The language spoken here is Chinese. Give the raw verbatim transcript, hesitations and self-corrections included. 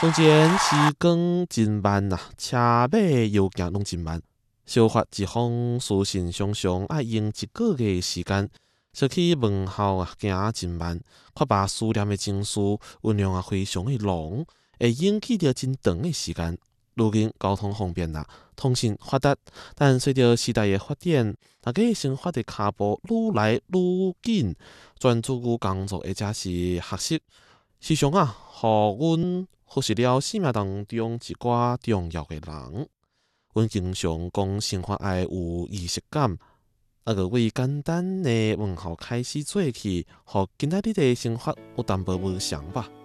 从前时光真慢呐、车马邮件拢真慢，小发一封书信常常爱用一个月的时间。小去门校啊，行真慢，发把思念的情绪酝酿啊非常的浓，会引起着真长的时间。如今交通方便啦，通信发达，但随着时代的发展，大家的生活的脚步愈来愈紧，专注于工作或者是学习，时常啊，互阮忽视了生命当中一寡重要的人。阮经常讲生活爱有仪式感，啊个为简单的问候开始做起，互今仔日的生活有淡薄无常吧。